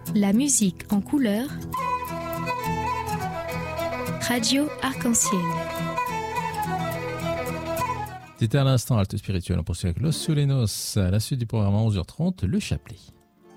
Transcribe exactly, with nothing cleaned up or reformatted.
La musique en couleur. Radio Arc-en-Ciel. C'était à l'instant Halte Spirituelle. On poursuit avec Los Sulenos. À la suite du programme à onze heures trente, le chapelet.